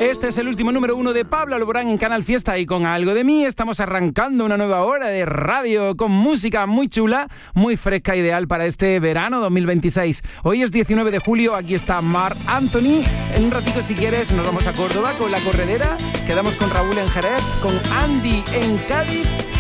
Este es el último número 1 de Pablo Alborán en Canal Fiesta y con Algo de mí estamos arrancando una nueva hora de radio con música muy chula, muy fresca, ideal para este verano 2026. Hoy es 19 de julio, aquí está Marc Anthony. En un ratito, si quieres, nos vamos a Córdoba con La Corredera. Quedamos con Raúl en Jerez, con Andy en Cádiz.